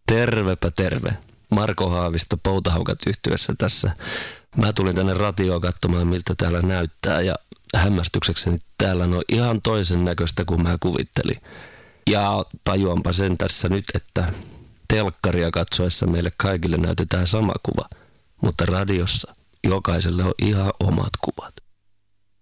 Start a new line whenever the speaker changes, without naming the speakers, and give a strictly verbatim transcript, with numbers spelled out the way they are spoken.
Tervepä terve. Marko Haavisto Poutahaukat yhtyessä tässä. Mä tulin tänne ratioon katsomaan, miltä täällä näyttää ja hämmästyksekseni täällä on ihan toisen näköistä kuin mä kuvittelin. Ja tajuanpa sen tässä nyt, että telkkaria katsoessa meille kaikille näytetään sama kuva, mutta radiossa jokaiselle on ihan omat kuvat.